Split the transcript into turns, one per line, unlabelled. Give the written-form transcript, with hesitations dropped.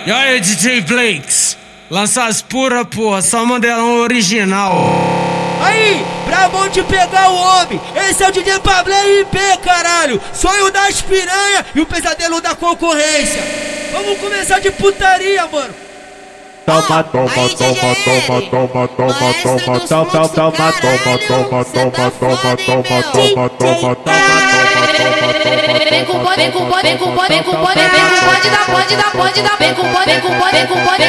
E aí, DJ Blakes? Lança as pura, porra, só modelão original.
Aí, brabão de pegar o homem. Esse é o DJ Pablo RP, caralho. Sonho das piranha e o pesadelo da concorrência. Vamos começar de putaria, mano.
Toma, toma, toma, toma, toma, toma, toma, toma, toma, toma, toma, toma, toma, toma, toma, toma, toma.
Vem com pode dar, vem com pode dar, vem com pode dar, vem com pode